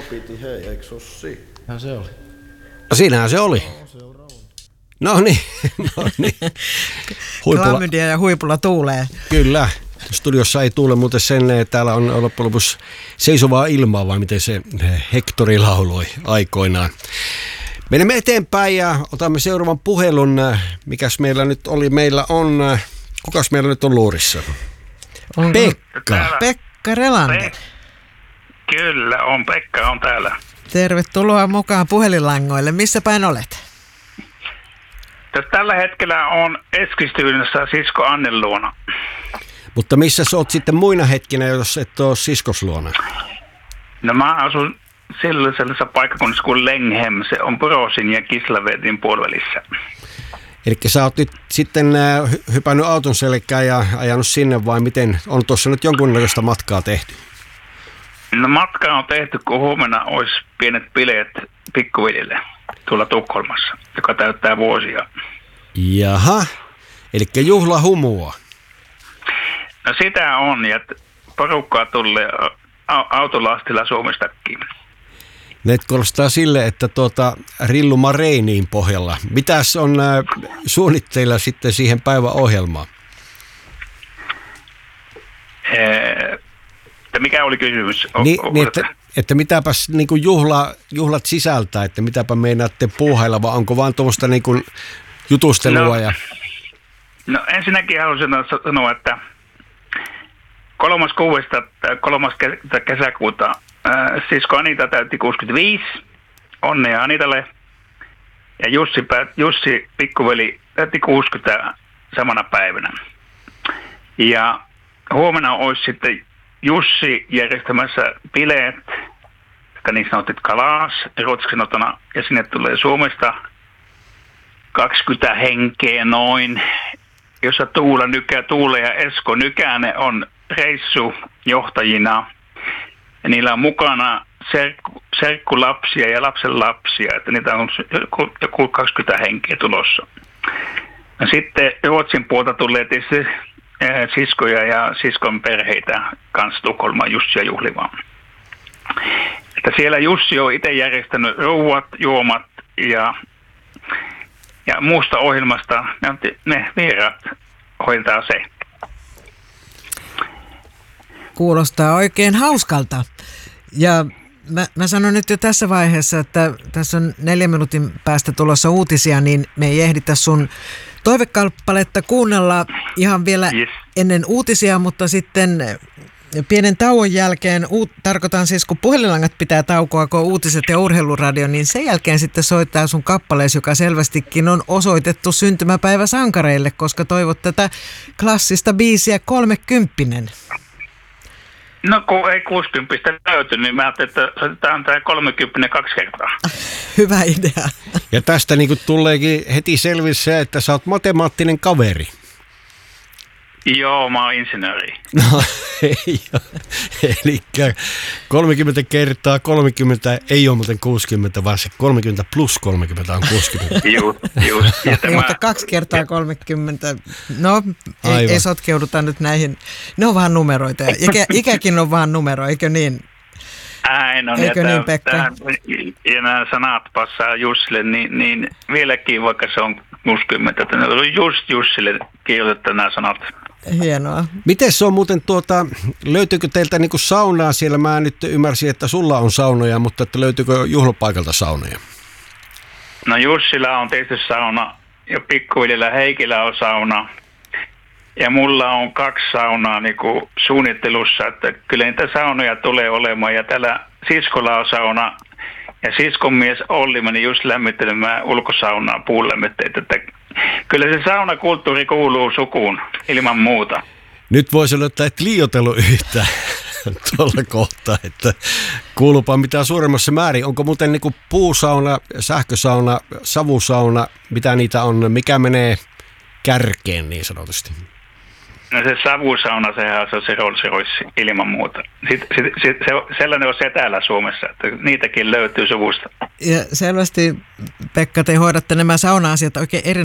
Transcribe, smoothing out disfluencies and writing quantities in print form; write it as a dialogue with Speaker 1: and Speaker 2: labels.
Speaker 1: piti, hei, eikö se ole siinä?
Speaker 2: Se oli.
Speaker 3: No siinähän se oli. No niin.
Speaker 4: Klamydia ja huipulla tuulee.
Speaker 3: Kyllä. Studiossa ei tuule muuten sen, täällä on loppujen lopuksi seisovaa ilmaa, vai miten se Hektori lauloi aikoinaan. Menemme eteenpäin ja otamme seuraavan puhelun. Mikäs meillä nyt oli? Kukas meillä nyt on luurissa? Pekka.
Speaker 4: Pekka Relander.
Speaker 5: Kyllä, Pekka on täällä.
Speaker 4: Tervetuloa mukaan puhelinlangoille. Missä päin olet?
Speaker 5: Tällä hetkellä on Eskilstyynessä sisko Annen luona.
Speaker 3: Mutta missä sä oot sitten muina hetkinä, jos et ole siskos luona?
Speaker 5: No mä asun sellaisessa paikkakunnassa kuin Lenghem. Se on Brosin ja Kislavedin puolivälissä.
Speaker 3: Eli sä oot nyt sitten hypännyt auton selkään ja ajanut sinne, vai miten? On tuossa nyt jonkunnäköistä matkaa tehty?
Speaker 5: No matka on tehty, kun huomenna olisi pienet bileet pikkuveljelle tuolla Tukholmassa, joka täyttää vuosia.
Speaker 3: Jaha, eli juhlahumua.
Speaker 5: No sitä on, ja porukkaa tulee autolastilla Suomestakin.
Speaker 3: Ne kuulostaa sille, että Rillu Mareiniin pohjalla. Mitäs on suunnitteilla sitten siihen päiväohjelmaan?
Speaker 5: Mikä oli kysymys?
Speaker 3: Että mitäpäs niin kuin juhlat sisältää, että mitäpä meinaatte puuhailla, vai onko vaan tuommoista niin kuin jutustelua?
Speaker 5: No ensinnäkin haluaisin sanoa, että 3. kesäkuuta sisko Anita täytti 65. Onnea Anitalle. Ja Jussi pikkuveli täytti 60 samana päivänä. Ja huomenna olisi sitten Jussi järjestämässä bileet, jotka niin sanotut kalas, ruotsiksi sanotuna, ja sinne tulee Suomesta 20 henkeä noin, jossa Tuule ja Esko Nykänen on reissujohtajina. Ja niillä on mukana serkkulapsia ja lapsenlapsia, että niitä on joku 20 henkeä tulossa. Ja sitten Ruotsin puolta tulee tietysti siskoja ja siskon perheitä kanssa Tukholmaan Jussia juhlimaan. Että siellä Jussi on itse järjestänyt ruuat, juomat ja muusta ohjelmasta ne vieraat hoitaa se.
Speaker 4: Kuulostaa oikein hauskalta. Ja mä sanon nyt jo tässä vaiheessa, että tässä on 4 minuutin päästä tulossa uutisia, niin me ei ehditä sun toivekappaletta kuunnella ihan vielä ennen uutisia, mutta sitten pienen tauon jälkeen, tarkoitan siis kun puhelinlangat pitää taukoa, kun uutiset ja urheiluradio, niin sen jälkeen sitten soittaa sun kappaleesi, joka selvästikin on osoitettu syntymäpäiväsankareille, koska toivot tätä klassista biisiä 30.
Speaker 5: No kun ei 60 löyty, niin mä ajattelin, että soitetaan tämä 30 2 kertaa.
Speaker 4: Hyvä idea.
Speaker 3: Ja tästä niin kuin tuleekin heti selvisi se, että sä oot matemaattinen kaveri.
Speaker 5: Joo, mä oon insinööri.
Speaker 3: No ei ole. Eli 30 kertaa 30 ei ole muuten 60, vaan se 30 plus 30 on 60.
Speaker 5: Just.
Speaker 4: Mutta 2 kertaa 30, no ei sotkeuduta nyt näihin. Ne on vaan numeroita. Ikäkin on vaan numero, eikö niin? Eikö niin, Pekka?
Speaker 5: Ja nämä sanat passaa Jussille, niin vieläkin, vaikka se on 60, että ne on just Jussille kirjoitettu nämä sanat.
Speaker 4: Hienoa.
Speaker 3: Miten se on muuten löytyykö teiltä niinku saunaa siellä? Mä nyt ymmärsin, että sulla on saunoja, mutta että löytyykö juhlapaikalta saunoja?
Speaker 5: No Jussilla on tietysti sauna ja pikkuveljellä Heikillä on sauna. Ja mulla on 2 saunaa niinku suunnittelussa, että kyllä niitä saunoja tulee olemaan. Ja täällä siskolla on sauna ja siskon mies Olli meni just lämmittelemään ulkosaunaa puulämmitteitä, että kyllä se saunakulttuuri kuuluu sukuun ilman muuta.
Speaker 3: Nyt voisi olla, että et liioitellut yhtään tuolla kohtaa, että kuuluupa mitä suuremmassa määrin. Onko muuten niin kuin puusauna, sähkösauna, savusauna, mitä niitä on, mikä menee kärkeen niin sanotusti?
Speaker 5: No se savusauna, sehän on se Rolls Royce ilman muuta. Sellainen on se täällä Suomessa, että niitäkin löytyy suvusta.
Speaker 4: Ja selvästi, Pekka, te hoidatte nämä sauna-asiat oikein